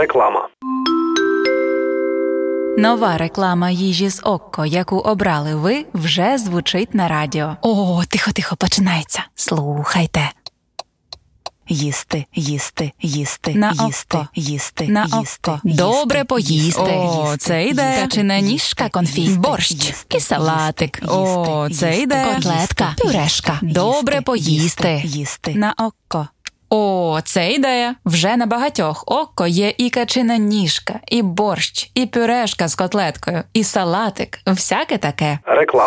Реклама. Нова реклама їжі з ОККО, яку обрали ви, вже звучить на радіо. О, тихо, починається. Слухайте. Їсти, їсти, їсти, На їсти, ОККО. їсти, На їсти, ОККО. їсти, Добре поїсти. їсти, О, це йде. Качина ніжка, конфі. Борщ. І салатик. О, це йде. Котлетка. Пюрешка. Добре поїсти. Їсти. На ОККО. О, це ідея. Вже на багатьох ОККО є і качина ніжка, і борщ, і пюрешка з котлеткою, і салатик. Всяке таке. Реклама.